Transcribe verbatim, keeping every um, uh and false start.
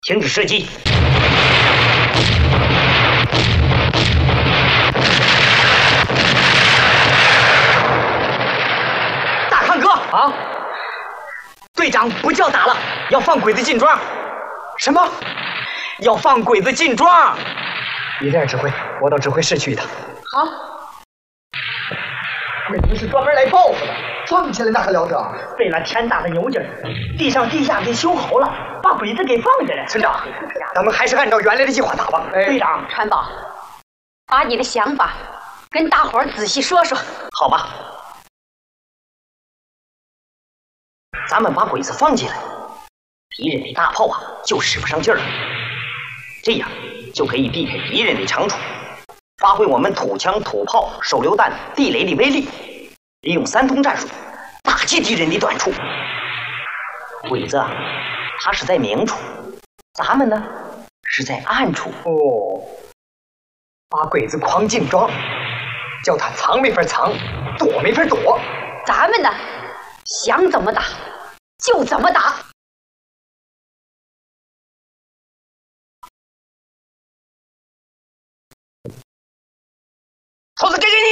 停止射击。大康哥啊，队长不叫打了，要放鬼子进庄。什么？要放鬼子进庄？你这样指挥，我到指挥室去一趟。好。鬼子是专门来报复的，放起来那还了得？费了天大的牛劲儿，地上地下给修好了，把鬼子给放下来。村长，咱们还是按照原来的计划打吧。哎、队长， 川宝，把你的想法跟大伙儿仔细说说。 好吧，咱们把鬼子放进来，敌人的大炮啊就使不上劲儿了，这样就可以避开敌人的长处，发挥我们土枪、土炮、手榴弹、地雷的威力，利用三通战术打击敌人的短处。鬼子啊，他是在明处，咱们呢是在暗处。哦，把鬼子诓进庄，叫他藏没法藏，躲没法躲。 咱们呢，想怎么打就怎么打。 兔子，给给